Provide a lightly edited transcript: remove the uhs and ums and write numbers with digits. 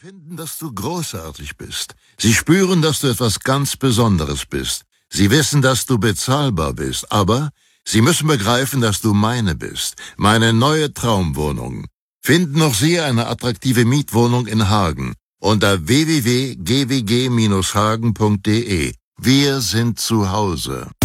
finden, dass du großartig bist. Sie spüren, dass du etwas ganz Besonderes bist. Sie wissen, dass du bezahlbar bist, aber sie müssen begreifen, dass du meine bist. Meine neue Traumwohnung. Finden auch Sie eine attraktive Mietwohnung in Hagen unter www.gwg-hagen.de. Wir sind zu Hause.